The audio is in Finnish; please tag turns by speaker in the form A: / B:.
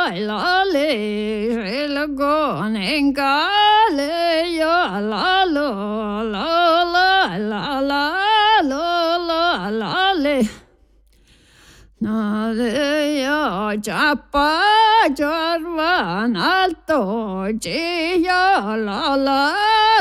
A: la le le go nen ka le yo la lo la la la la la la le na le yo chapa jarvan alto che yo la la